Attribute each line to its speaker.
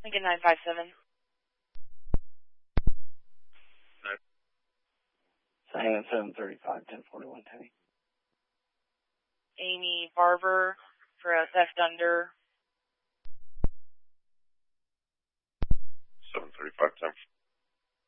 Speaker 1: Lincoln 957.
Speaker 2: Hang on 735, 1041, Teddy.
Speaker 1: Amy Barber for a theft under